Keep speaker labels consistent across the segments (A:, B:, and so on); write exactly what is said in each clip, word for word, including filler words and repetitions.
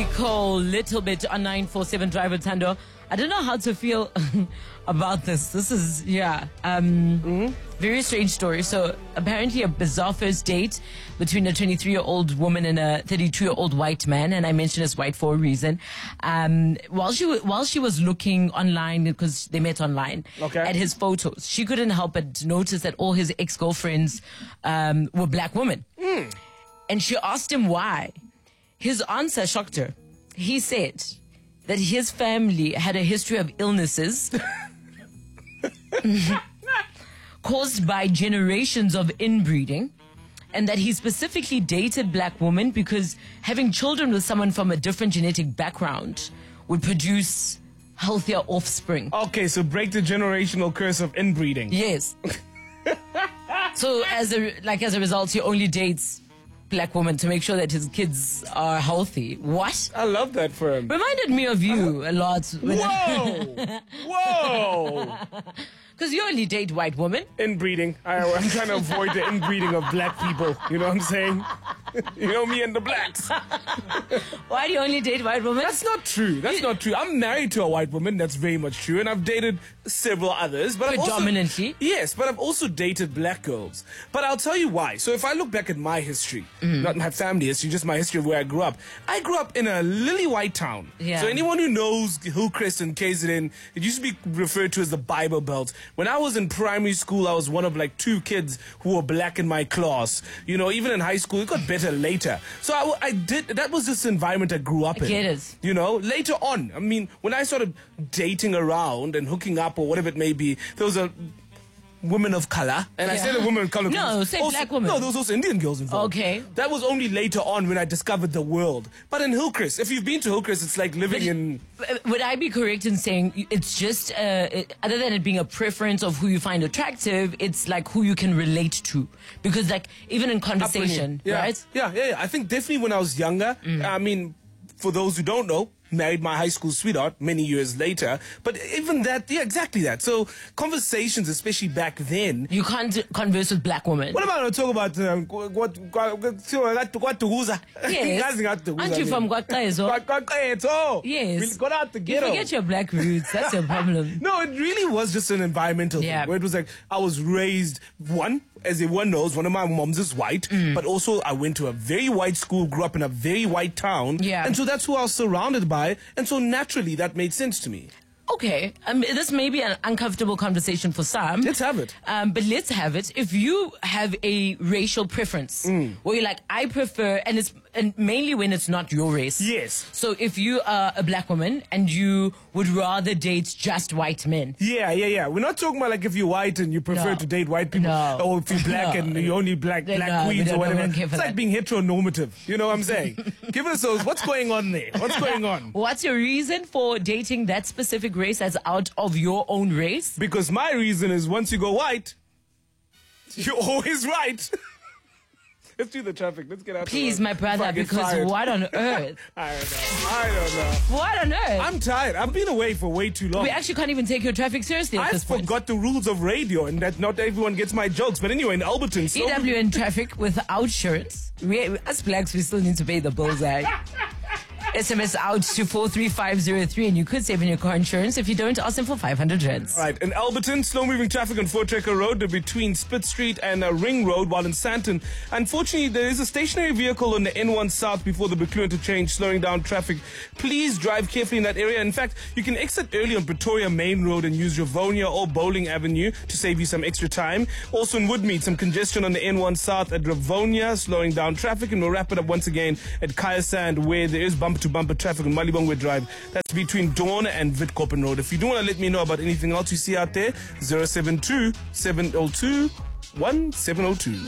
A: Nicole, little bit on nine four seven Driver Tando. I don't know how to feel about this. This is, yeah, um, mm-hmm. very strange story. So apparently a bizarre first date between a twenty-three-year-old woman and a thirty-two-year-old white man. And I mention as white for a reason. Um, while she w- while she was looking online, because they met online,
B: okay.
A: at his photos, she couldn't help but notice that all his ex-girlfriends um, were black women.
B: Mm.
A: And she asked him why. His answer shocked her. He said that his family had a history of illnesses caused by generations of inbreeding, and that he specifically dated black women because having children with someone from a different genetic background would produce healthier offspring.
B: Okay, so break the generational curse of inbreeding.
A: Yes. So as a like as a result, he only dates black women to make sure that his kids are healthy. What?
B: I love that for him.
A: Reminded me of you a lot.
B: Whoa! Whoa!
A: Because you only date white women.
B: Inbreeding. I, I'm trying to avoid the inbreeding of black people. You know what I'm saying? You know me and the blacks.
A: Why do you only date white women?
B: That's not true. That's not true. I'm married to a white woman. That's very much true. And I've dated several others. But
A: Predominantly?
B: I've also, yes, but I've also dated black girls. But I'll tell you why. So if I look back at my history,
A: mm-hmm.
B: not my family history, just my history of where I grew up. I grew up in a lily white town.
A: Yeah.
B: So anyone who knows Hillcrest and K Z N, it used to be referred to as the Bible Belt. When I was in primary school, I was one of like two kids who were black in my class. You know, even in high school, it got better later. So I, I did, that was just the environment I grew up
A: I
B: in.
A: get it.
B: You know, later on, I mean, when I started dating around and hooking up or whatever it may be, there was a woman of color, and
A: yeah.
B: I said a woman of color.
A: No, say
B: also,
A: black woman.
B: No, there was also Indian girls involved.
A: Okay.
B: That was only later on when I discovered the world. But in Hillcrest, if you've been to Hillcrest, it's like living
A: but,
B: in...
A: Would I be correct in saying it's just, uh, it, other than it being a preference of who you find attractive, it's like who you can relate to? Because like, even in conversation,
B: yeah.
A: right?
B: Yeah, yeah, yeah. I think definitely when I was younger, mm. I mean, for those who don't know, married my high school sweetheart many years later. But even that, yeah, exactly that. So conversations, especially back then.
A: You can't converse with black women.
B: What about I talk about um, what what what to
A: Yes. Aren't you from Gwaqezo? Yes.
B: We got out the ghetto.
A: You forget your black roots. That's your problem.
B: No, it really was just an environmental
A: yeah.
B: thing. Where it was like I was raised one, as everyone knows, one of my moms is white, mm. but also I went to a very white school, grew up in a very white town,
A: yeah.
B: and so that's who I was surrounded by. And so naturally, that made sense to me.
A: Okay, um, this may be an uncomfortable conversation for some.
B: Let's have it.
A: Um, but let's have it. If you have a racial preference, mm. where you're like, I prefer, and it's and mainly when it's not your race.
B: Yes.
A: So if you are a black woman and you would rather date just white men.
B: Yeah, yeah, yeah. We're not talking about like if you're white and you prefer
A: no.
B: to date white people,
A: no.
B: or if you're black
A: no.
B: and you're only black black
A: no,
B: queens or whatever. It's
A: like
B: that. Being heteronormative. You know what I'm saying? Give us those. What's going on there? What's going on?
A: What's your reason for dating that specific race that's out of your own race?
B: Because my reason is once you go white, you're always right. Let's do the traffic. Let's get out.
A: Please, my brother, because fired. What on earth?
B: I don't know. I don't know.
A: What on earth?
B: I'm tired. I've been away for way too long.
A: We actually can't even take your traffic seriously at
B: I
A: this point.
B: I forgot the rules of radio and that not everyone gets my jokes. But anyway, in Alberton...
A: So E W N traffic without insurance. We, us blacks, we still need to pay the bills, eh? S M S out to four three five zero three and you could save in your car insurance. If you don't, ask them for five hundred rands.
B: Right. In Alberton, slow-moving traffic on Fort Trekker Road between Spit Street and uh, Ring Road, while in Sandton, unfortunately, there is a stationary vehicle on the N one South before the Beclue interchange, slowing down traffic. Please drive carefully in that area. In fact, you can exit early on Pretoria Main Road and use Rivonia or Bowling Avenue to save you some extra time. Also in Woodmead, some congestion on the N one South at Rivonia, slowing down traffic. And we'll wrap it up once again at Kaya Sand, where there is bumper to bumper traffic on Malibongwe Drive. That's between Dawn and Witkoppen Road. If you do want to let me know about anything else you see out there, zero seven two, seven zero two, one seven zero two.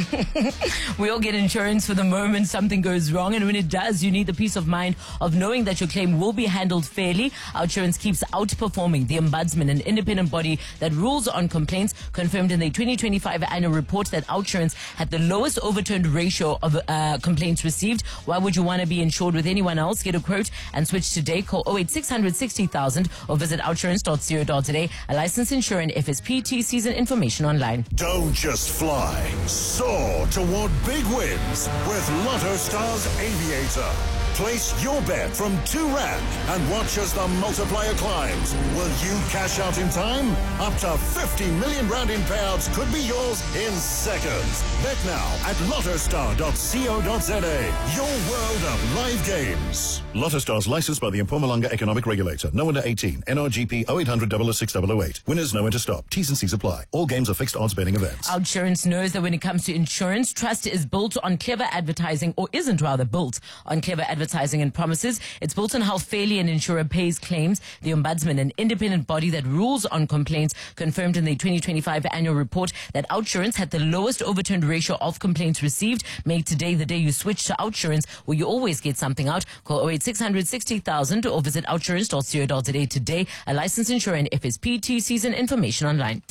A: We all get insurance for the moment something goes wrong, and when it does, you need the peace of mind of knowing that your claim will be handled fairly. Outsurance keeps outperforming the Ombudsman, an independent body that rules on complaints, confirmed in the twenty twenty-five annual report that Outsurance had the lowest overturned ratio of uh, complaints received. Why would you want to be insured with anyone else? Get a quote and switch today. Call oh eight six hundred sixty thousand or visit outsurance dot co dot za. A licensed insurer and F S P T season information online.
C: Don't just fly. Soar toward big wins with Lotto Stars Aviator. Place your bet from two rand and watch as the multiplier climbs. Will you cash out in time? Up to fifty million rand in payouts could be yours in seconds. Bet now at lottostar dot co dot za. Your world of live games. Lotto Stars licensed by the Mpumalanga Economic Regulator. No under eighteen. N R G P oh eight hundred, double oh six, double oh eight. Winners know when to stop. T's and C's apply. All games are fixed odds betting events.
A: Outsurance knows that when it comes to insurance, trust is built on clever advertising, or isn't rather built on clever advertising. Advertising and promises. It's built on how fairly an insurer pays claims. The Ombudsman, an independent body that rules on complaints, confirmed in the twenty twenty-five annual report that Outsurance had the lowest overturned ratio of complaints received. Make today the day you switch to Outsurance, where you always get something out. Call oh eight six hundred, sixty thousand or visit outsurance dot co dot za today. A licensed insurer and F S P, T Cs and information online.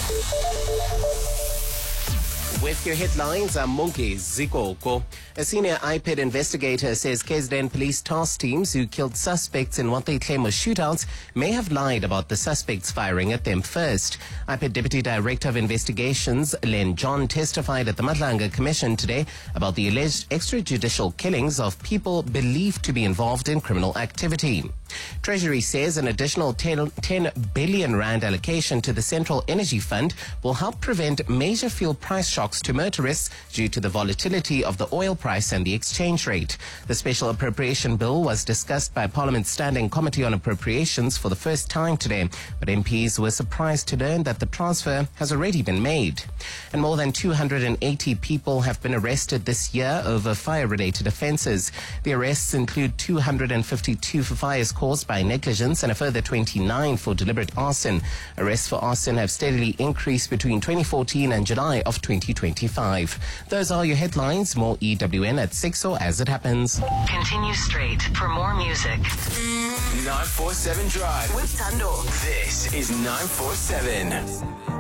D: With your headlines, I'm Monke Zikoko. A senior I P E D investigator says K Z N police task teams who killed suspects in what they claim were shootouts may have lied about the suspects firing at them first. I P E D Deputy Director of Investigations, Len John, testified at the Madlanga Commission today about the alleged extrajudicial killings of people believed to be involved in criminal activity. Treasury says an additional ten billion rand allocation to the Central Energy Fund will help prevent major fuel price shocks to motorists due to the volatility of the oil price and the exchange rate. The special appropriation bill was discussed by Parliament's Standing Committee on Appropriations for the first time today, but M Ps were surprised to learn that the transfer has already been made. And more than two hundred eighty people have been arrested this year over fire-related offences. The arrests include two hundred fifty-two for fires caused by negligence and a further twenty-nine for deliberate arson. Arrests for arson have steadily increased between twenty fourteen and July of twenty twenty-five. Those are your headlines. More E W N at six or as it happens.
E: Continue straight for more music.
F: nine four seven Drive
E: With Tando.
F: This is nine four seven.